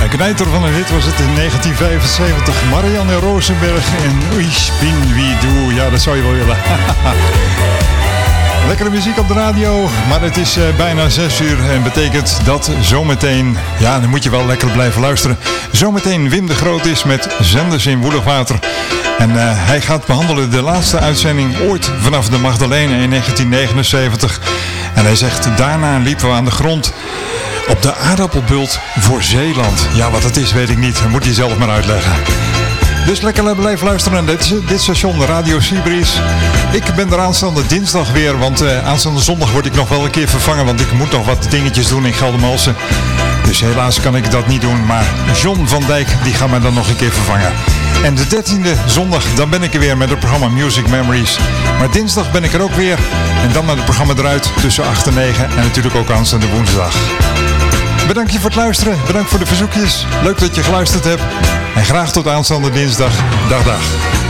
knijter van een hit was het in 1975. Marianne Rosenberg en Ich bin wie du. Ja, dat zou je wel willen. Lekkere muziek op de radio, maar het is bijna 6 uur en betekent dat zometeen, ja, dan moet je wel lekker blijven luisteren. Zometeen Wim de Groot is met Zenders in Woelig Water. En hij gaat behandelen de laatste uitzending ooit vanaf de Magdalene in 1979. En hij zegt, daarna liepen we aan de grond op de aardappelbult voor Zeeland. Ja, wat het is weet ik niet, dat moet je zelf maar uitleggen. Dus lekker blijven luisteren naar dit station, Radio Seabreeze. Ik ben er aanstaande dinsdag weer, want aanstaande zondag word ik nog wel een keer vervangen, want ik moet nog wat dingetjes doen in Geldermalsen. Dus helaas kan ik dat niet doen, maar John van Dijk die gaat mij dan nog een keer vervangen. En de 13e zondag, dan ben ik er weer met het programma Music Memories. Maar dinsdag ben ik er ook weer en dan naar het programma eruit tussen 8 en 9 en natuurlijk ook aanstaande woensdag. Bedankt je voor het luisteren, bedankt voor de verzoekjes. Leuk dat je geluisterd hebt en graag tot aanstaande dinsdag. Dag dag.